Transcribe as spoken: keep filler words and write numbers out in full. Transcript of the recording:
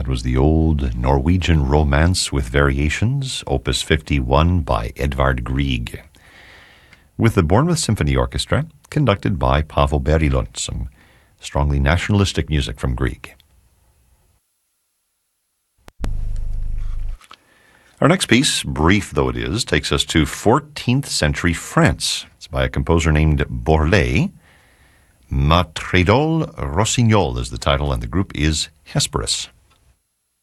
That was the old Norwegian Romance with Variations, Opus fifty-one by Edvard Grieg, with the Bournemouth Symphony Orchestra, conducted by Paavo Berilund, some strongly nationalistic music from Grieg. Our next piece, brief though it is, takes us to fourteenth century France. It's by a composer named Borlée. Matredol Rossignol is the title, and the group is Hesperus.